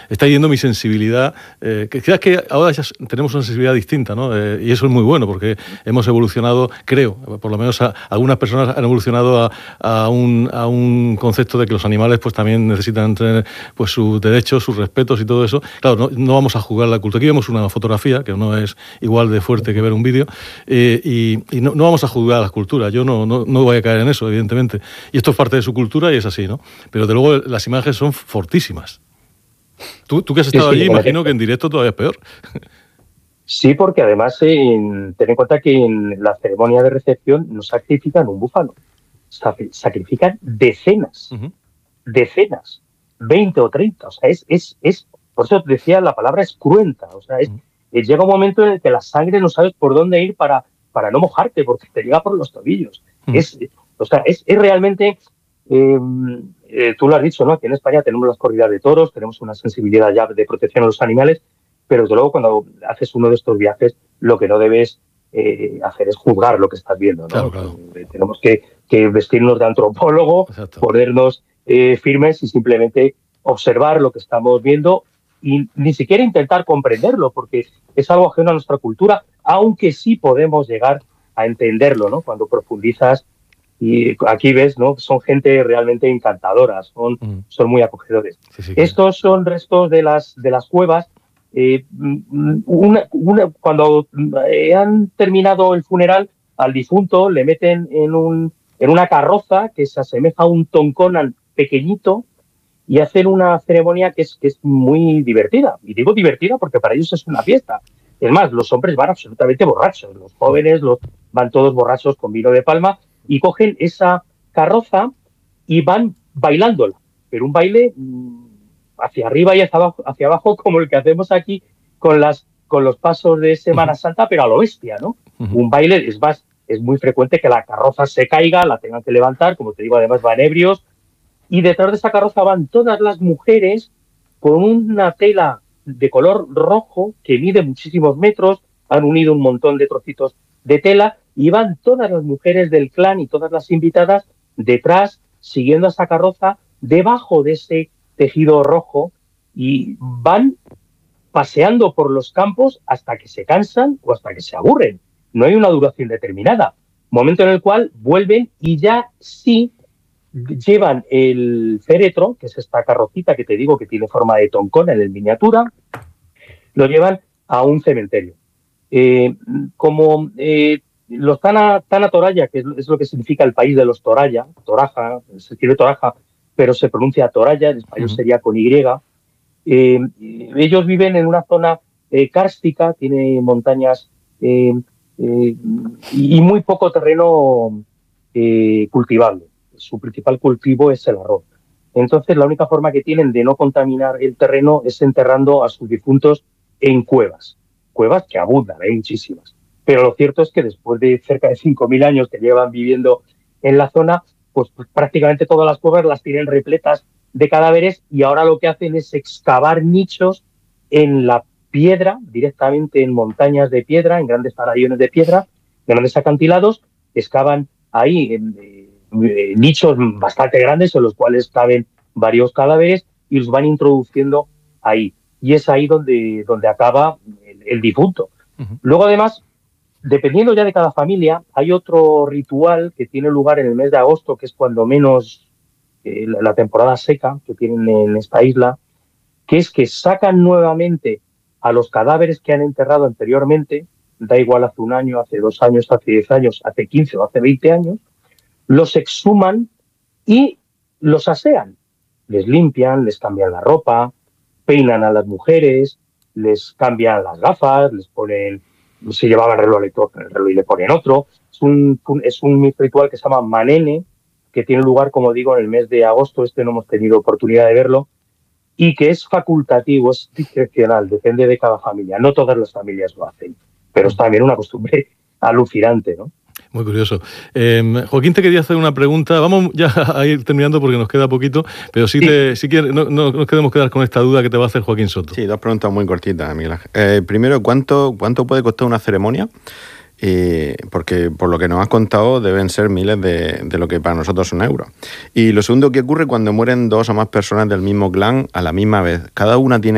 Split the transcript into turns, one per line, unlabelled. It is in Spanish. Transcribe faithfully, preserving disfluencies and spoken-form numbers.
está yendo mi sensibilidad, eh, que quizás que ahora ya tenemos una sensibilidad distinta, ¿no? Eh, y eso es muy bueno, porque hemos evolucionado, creo, por lo menos a, algunas personas han evolucionado a, a, un, a un concepto de que los animales pues también necesitan tener pues sus derechos, sus respetos y todo eso. Claro, no, no vamos a juzgar la cultura. Aquí vemos una fotografía que no es igual de fuerte que ver un vídeo, eh, y, y no, no vamos a juzgar la cultura. Yo no, no, no voy a caer en eso, evidentemente. Y esto es parte de su cultura y es así, ¿no? Pero de luego las imágenes son fortísimas. Tú, tú que has estado sí, sí, allí, imagino que en directo todavía es peor.
Sí, porque además en, ten en cuenta que en la ceremonia de recepción no sacrifican un búfalo, sacrifican decenas, uh-huh. decenas, veinte o treinta. O sea, es, es, es, por eso te decía, la palabra es cruenta. O sea, es, uh-huh. llega un momento en el que la sangre no sabes por dónde ir para, para no mojarte, porque te llega por los tobillos. Uh-huh. Es, o sea, es, es realmente... Eh, eh, tú lo has dicho, ¿no? Aquí en España tenemos las corridas de toros, tenemos una sensibilidad ya de protección a los animales, pero desde luego cuando haces uno de estos viajes, lo que no debes eh, hacer es juzgar lo que estás viendo, ¿no?
Claro, claro.
Eh, tenemos que, que vestirnos de antropólogo, Exacto. ponernos eh, firmes y simplemente observar lo que estamos viendo y ni siquiera intentar comprenderlo, porque es algo ajeno a nuestra cultura, aunque sí podemos llegar a entenderlo, ¿no? Cuando profundizas. Y aquí ves, ¿no? Son gente realmente encantadora, son, mm. son muy acogedores. Sí, sí, Estos son restos de las, de las cuevas. Eh, una, una, cuando han terminado el funeral, al difunto le meten en, un, en una carroza que se asemeja a un toncón pequeñito y hacen una ceremonia que es, que es muy divertida. Y digo divertida porque para ellos es una fiesta. Es más, los hombres van absolutamente borrachos. Los jóvenes los, van todos borrachos con vino de palma y cogen esa carroza y van bailándola, pero un baile hacia arriba y hacia abajo, hacia abajo como el que hacemos aquí con, las, con los pasos de Semana Santa, pero a lo bestia, ¿no? Uh-huh. Un baile, es más, es muy frecuente que la carroza se caiga, la tengan que levantar, como te digo, además van ebrios, y detrás de esa carroza van todas las mujeres con una tela de color rojo que mide muchísimos metros, han unido un montón de trocitos de tela, y van todas las mujeres del clan y todas las invitadas detrás, siguiendo a esa carroza, debajo de ese tejido rojo, y van paseando por los campos hasta que se cansan o hasta que se aburren. No hay una duración determinada. Momento en el cual vuelven y ya sí llevan el féretro, que es esta carrocita que te digo que tiene forma de toncón en el miniatura, lo llevan a un cementerio. Eh, como... Eh, Los Tana, Tana Toraya, que es, es lo que significa el país de los Toraya, Toraja, se escribe Toraja, pero se pronuncia Toraya, en español uh-huh. sería con Y. Eh, ellos viven en una zona eh, kárstica, tiene montañas eh, eh, y, y muy poco terreno eh, cultivable. Su principal cultivo es el arroz. Entonces, la única forma que tienen de no contaminar el terreno es enterrando a sus difuntos en cuevas. Cuevas que abundan, hay muchísimas. Pero lo cierto es que después de cerca de cinco mil años que llevan viviendo en la zona, pues prácticamente todas las cuevas las tienen repletas de cadáveres y ahora lo que hacen es excavar nichos en la piedra, directamente en montañas de piedra, en grandes farallones de piedra, grandes acantilados, excavan ahí en, eh, nichos bastante grandes en los cuales caben varios cadáveres y los van introduciendo ahí. Y es ahí donde, donde acaba el, el difunto. Uh-huh. Luego, además, dependiendo ya de cada familia, hay otro ritual que tiene lugar en el mes de agosto, que es cuando menos eh, la, la temporada seca que tienen en esta isla, que es que sacan nuevamente a los cadáveres que han enterrado anteriormente, da igual hace un año, hace dos años, hace diez años, hace quince o hace veinte años, los exhuman y los asean. Les limpian, les cambian la ropa, peinan a las mujeres, les cambian las gafas, les ponen... se llevaba el reloj, el reloj y le ponen otro. Es un, es un ritual que se llama Manene, que tiene lugar, como digo, en el mes de agosto. Este no hemos tenido oportunidad de verlo, y que es facultativo, es discrecional, depende de cada familia. No todas las familias lo hacen, pero es también una costumbre alucinante, ¿no?
Muy curioso. Eh, Joaquín, te quería hacer una pregunta. Vamos ya a ir terminando porque nos queda poquito, pero sí, te, sí que no, no nos queremos quedar con esta duda que te va a hacer Joaquín Soto.
Sí, dos preguntas muy cortitas, Miguel Ángel. Eh, primero, ¿cuánto, ¿cuánto puede costar una ceremonia? Eh, porque por lo que nos has contado deben ser miles de, de lo que para nosotros son euros. Y lo segundo, ¿qué ocurre cuando mueren dos o más personas del mismo clan a la misma vez? ¿Cada una tiene